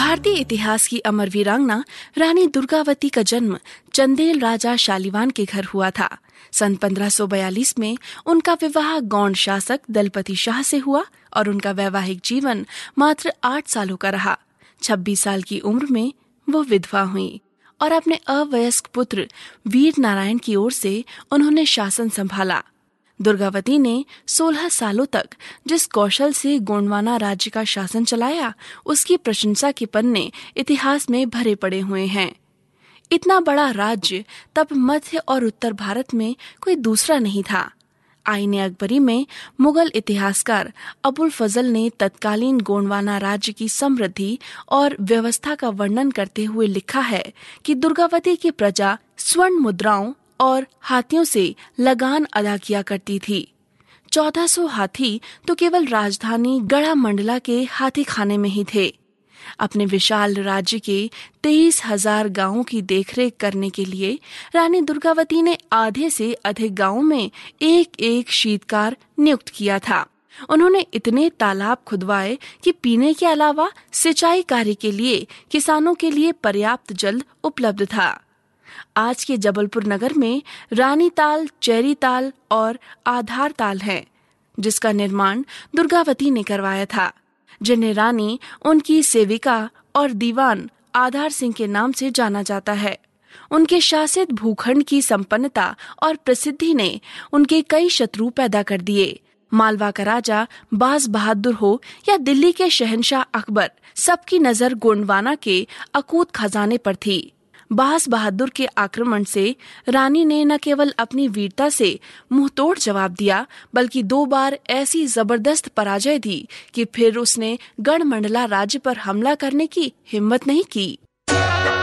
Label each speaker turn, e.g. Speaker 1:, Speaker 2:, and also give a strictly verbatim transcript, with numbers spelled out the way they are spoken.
Speaker 1: भारतीय इतिहास की अमर वीरांगना रानी दुर्गावती का जन्म चंदेल राजा शालीवान के घर हुआ था। सन पंद्रह सौ बयालीस में उनका विवाह गौंड शासक दलपति शाह से हुआ और उनका वैवाहिक जीवन मात्र आठ सालों का रहा। छब्बीस साल की उम्र में वो विधवा हुई और अपने अवयस्क पुत्र वीर नारायण की ओर से उन्होंने शासन संभाला। दुर्गावती ने सोलह सालों तक जिस कौशल से गोंडवाना राज्य का शासन चलाया, उसकी प्रशंसा के पन्ने इतिहास में भरे पड़े हुए हैं। इतना बड़ा राज्य तब मध्य और उत्तर भारत में कोई दूसरा नहीं था। आईने अकबरी में मुगल इतिहासकार अबुल फजल ने तत्कालीन गोंडवाना राज्य की समृद्धि और व्यवस्था का वर्णन करते हुए लिखा है कि दुर्गावती की प्रजा स्वर्ण मुद्राओं और हाथियों से लगान अदा किया करती थी। चौदह सौ हाथी तो केवल राजधानी गढ़ा मंडला के हाथी खाने में ही थे। अपने विशाल राज्य के तेईस हजार गांवों की देखरेख करने के लिए रानी दुर्गावती ने आधे से अधिक गांवों में एक एक शीतकार नियुक्त किया था। उन्होंने इतने तालाब खुदवाए कि पीने के अलावा सिंचाई कार्य के लिए किसानों के लिए पर्याप्त जल उपलब्ध था। आज के जबलपुर नगर में रानी ताल, चेरी ताल और आधार ताल है, जिसका निर्माण दुर्गावती ने करवाया था, जिन्हें रानी उनकी सेविका और दीवान आधार सिंह के नाम से जाना जाता है। उनके शासित भूखंड की संपन्नता और प्रसिद्धि ने उनके कई शत्रु पैदा कर दिए। मालवा का राजा बाज बहादुर हो या दिल्ली के शहंशाह अकबर, सबकी नजर गोंडवाना के अकूत खजाने पर थी। बाज बहादुर के आक्रमण से रानी ने न केवल अपनी वीरता से मुंहतोड़ जवाब दिया, बल्कि दो बार ऐसी जबरदस्त पराजय दी कि फिर उसने गढ़मंडला राज्य पर हमला करने की हिम्मत नहीं की।